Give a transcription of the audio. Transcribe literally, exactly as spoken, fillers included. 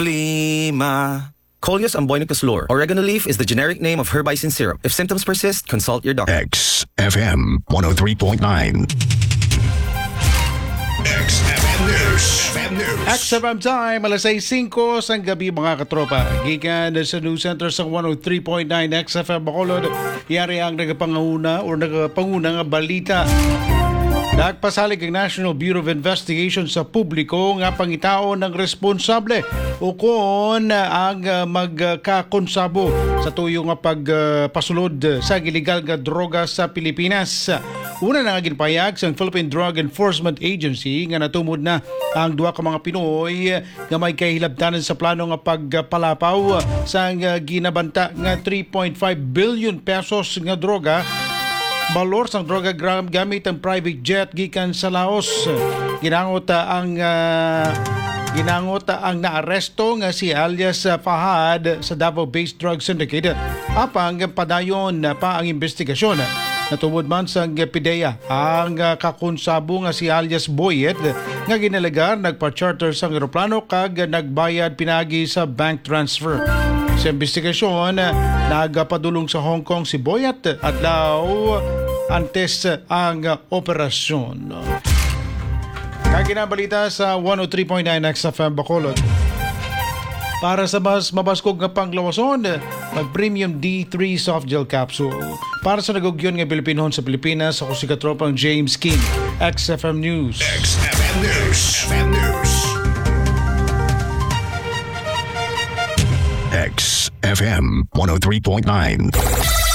Lima. Coleus amboinicus lor. Oregano leaf is the generic name of herbicin syrup. If symptoms persist, consult your doctor. X F M one oh three point nine. X F M News. F M News. X F M time, alas singko sa gabi mga katropa. Gikan sa News Center sa one oh three point nine X F M Bacolod. Yari ang nagapanguna o nagapanguna nga balita. Nagpasalig ang National Bureau of Investigation sa publiko nga pangitao ng responsable o kung ang magkakonsabo sa tuyo nga pagpasulod sa iligal nga droga sa Pilipinas. Una na nga ginpayag sa Philippine Drug Enforcement Agency nga natumod na ang duha ka mga Pinoy nga may kahilabtanan sa plano nga pagpalapaw sa ginabanta nga three point five billion pesos nga droga. Balor sang droga gamit ang private jet gikan sa Laos. Ginangot ang uh, ginangot ang naaresto nga si alias Fahad sa Davao-based drug syndicate. Apang padayon pa ang investigasyon. Natubod man sa PIDEA ang uh, kakonsabo nga si alias Boyet nga ginalagar nagpa-charter sang eroplano kag nagbayad pinagi sa bank transfer. Sa investigasyon, nagpadulong sa Hong Kong si Boyet at daw antes ang operasyon. Kaginabalita sa one oh three point nine X F M Bacolod. Para sa mas mabaskog nga panglawason, mag-Premium D three Soft Gel Capsule. Para sa nagugyon nga Pilipinhon sa Pilipinas, ako si katropang James King, X F M News. X F M News. F M News. X F M one oh three point nine.